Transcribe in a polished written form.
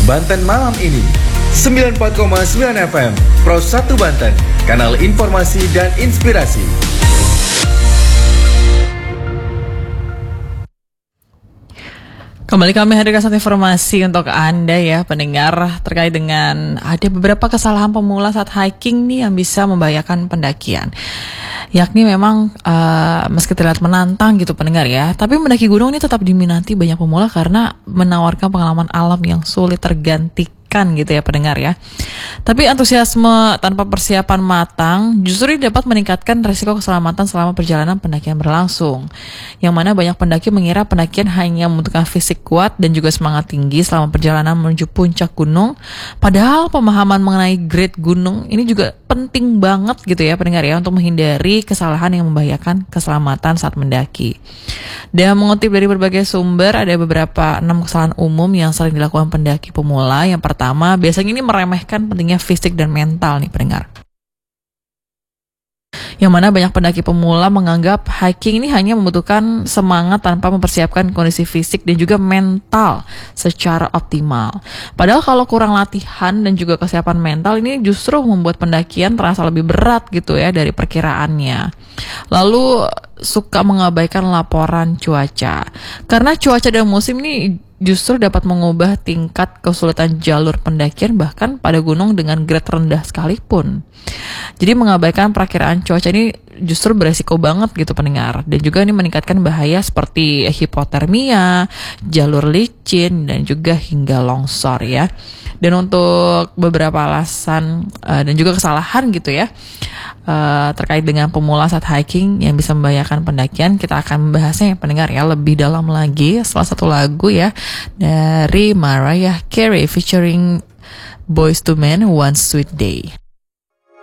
Banten malam ini. 94,9 FM Pro 1 Banten, kanal informasi dan inspirasi. Kembali kami hadirkan satu informasi untuk Anda ya pendengar, terkait dengan ada beberapa kesalahan pemula saat hiking nih yang bisa membahayakan pendakian. Yakni memang meski terlihat menantang gitu pendengar ya, tapi mendaki gunung ini tetap diminati banyak pemula karena menawarkan pengalaman alam yang sulit tergantikan gitu ya pendengar ya. Tapi antusiasme tanpa persiapan matang justru dapat meningkatkan risiko keselamatan selama perjalanan pendakian berlangsung. Yang mana banyak pendaki mengira pendakian hanya membutuhkan fisik kuat dan juga semangat tinggi selama perjalanan menuju puncak gunung. Padahal pemahaman mengenai grade gunung ini juga penting banget gitu ya pendengar ya, untuk menghindari kesalahan yang membahayakan keselamatan saat mendaki. Dan mengutip dari berbagai sumber, ada beberapa 6 kesalahan umum yang sering dilakukan pendaki pemula. Yang pertama, biasanya ini meremehkan pentingnya fisik dan mental nih pendengar. Yang mana banyak pendaki pemula menganggap hiking ini hanya membutuhkan semangat tanpa mempersiapkan kondisi fisik dan juga mental secara optimal. Padahal kalau kurang latihan dan juga kesiapan mental ini justru membuat pendakian terasa lebih berat gitu ya dari perkiraannya. Lalu suka mengabaikan laporan cuaca. Karena cuaca dan musim ini justru dapat mengubah tingkat kesulitan jalur pendakian bahkan pada gunung dengan grade rendah sekalipun. Jadi mengabaikan perakiraan cuaca ini justru beresiko banget gitu pendengar. Dan juga ini meningkatkan bahaya seperti hipotermia, jalur licin, dan juga hingga longsor ya. Dan untuk beberapa alasan dan juga kesalahan gitu ya terkait dengan pemula saat hiking yang bisa membahayakan pendakian, kita akan membahasnya ya pendengar ya lebih dalam lagi setelah satu lagu ya dari Mariah Carey featuring Boyz II Men, One Sweet Day.